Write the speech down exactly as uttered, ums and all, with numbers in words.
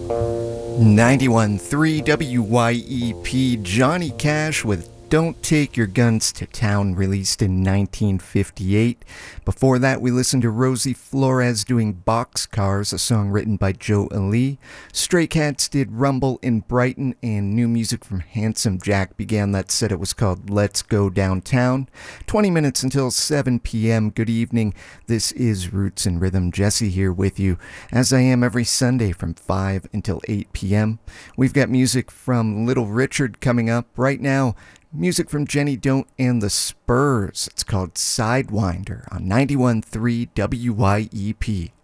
ninety-one point three W Y E P, Johnny Cash with Don't Take Your Guns to Town, released in nineteen fifty-eight. Before that, we listened to Rosie Flores doing Boxcars, a song written by Joe Ali. Stray Cats did Rumble in Brighton, and new music from Handsome Jack began that set. It was called Let's Go Downtown. twenty minutes until seven p.m. Good evening. This is Roots and Rhythm. Jesse here with you, as I am every Sunday from five until eight p.m. We've got music from Little Richard coming up right now. Music from Jenny Don't and the Spurs. It's called Sidewinder on ninety-one point three W Y E P.